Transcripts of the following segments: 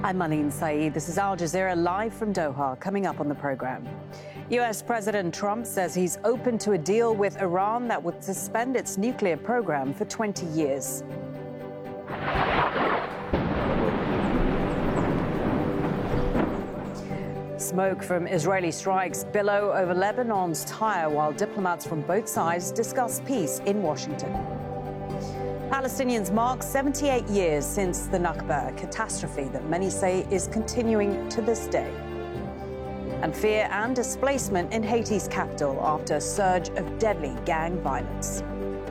I'm Marlene Saeed. This is Al Jazeera live from Doha. Coming up on the program, U.S. President Trump says he's open to a deal with Iran that would suspend its nuclear program for 20 years. Smoke from Israeli strikes billow over Lebanon's Tyre while diplomats from both sides discuss peace in Washington. Palestinians mark 78 years since the Nakba, a catastrophe that many say is continuing to this day. And fear and displacement in Haiti's capital after a surge of deadly gang violence.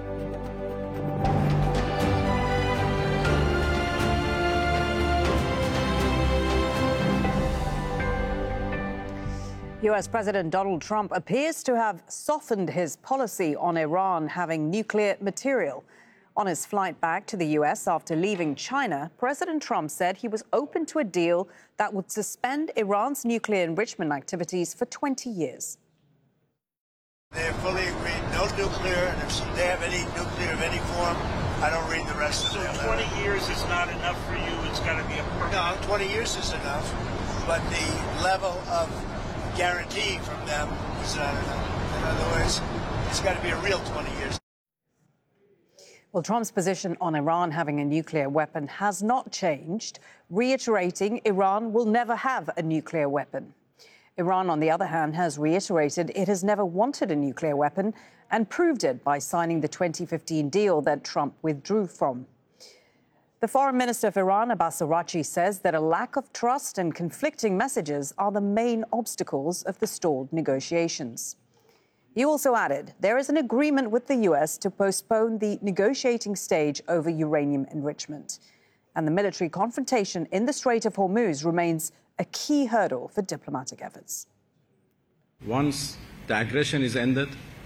U.S. President Donald Trump appears to have softened his policy on Iran having nuclear material. On his flight back to the U.S. after leaving China, President Trump said he was open to a deal that would suspend Iran's nuclear enrichment activities for 20 years. They fully agreed, no nuclear, and if they have any nuclear of any form, I don't read the rest of it. So 20 years is not enough for you, it's got to be a permanent... No, 20 years is enough, but the level of guarantee from them is not enough. In other words, it's got to be a real 20 years. Well, Trump's position on Iran having a nuclear weapon has not changed, reiterating Iran will never have a nuclear weapon. Iran, on the other hand, has reiterated it has never wanted a nuclear weapon and proved it by signing the 2015 deal that Trump withdrew from. The Foreign Minister of Iran, Abbas Araghchi, says that a lack of trust and conflicting messages are the main obstacles of the stalled negotiations. He also added there is an agreement with the U.S. to postpone the negotiating stage over uranium enrichment. And the military confrontation in the Strait of Hormuz remains a key hurdle for diplomatic efforts. Once the aggression is ended,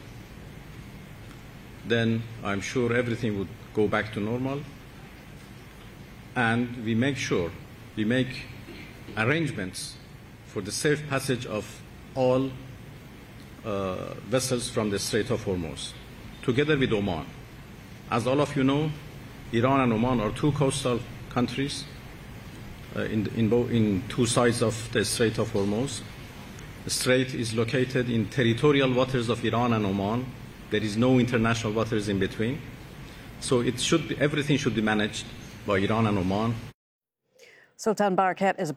then I'm sure everything would go back to normal. And we make arrangements for the safe passage of all vessels from the Strait of Hormuz, together with Oman. As all of you know, Iran and Oman are two coastal countries in two sides of the Strait of Hormuz. The strait is located in territorial waters of Iran and Oman. There is no international waters in between. So everything should be managed by Iran and Oman. Sultan Barakat is